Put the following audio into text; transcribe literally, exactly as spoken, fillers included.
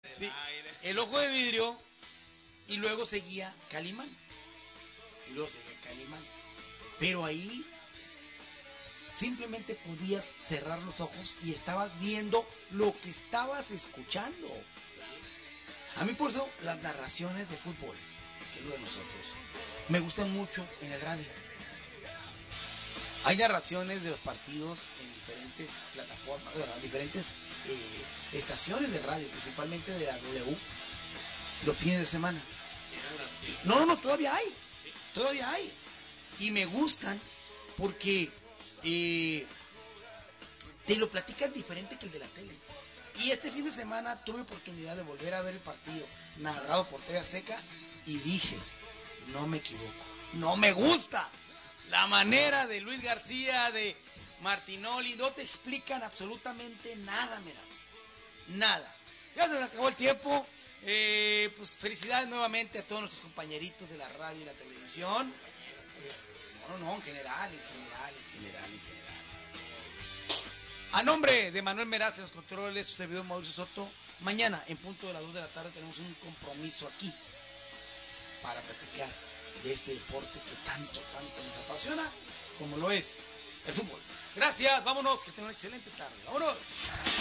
Sí, El Ojo de Vidrio y luego seguía Calimán. Y luego seguía Calimán. Pero ahí simplemente podías cerrar los ojos y estabas viendo lo que estabas escuchando. A mí por eso las narraciones de fútbol, que es lo de nosotros, me gustan mucho en el radio. Hay narraciones de los partidos en diferentes plataformas, bueno, en diferentes eh, estaciones de radio, principalmente de la W, los fines de semana. No, no, no, todavía hay, todavía hay. Y me gustan porque eh, te lo platican diferente que el de la tele. Y este fin de semana tuve oportunidad de volver a ver el partido narrado por T V Azteca y dije, no me equivoco, no me gusta la manera de Luis García, de Martinoli, no te explican absolutamente nada, miras, nada. Ya se nos acabó el tiempo, eh, pues felicidades nuevamente a todos nuestros compañeritos de la radio y la televisión. No, no, no, en general, en general, en general, en general. A nombre de Manuel Meraz en los controles, su servidor Mauricio Soto, mañana en punto de las dos de la tarde tenemos un compromiso aquí para platicar de este deporte que tanto, tanto nos apasiona como lo es el fútbol. Gracias, vámonos, que tengan una excelente tarde. Vámonos.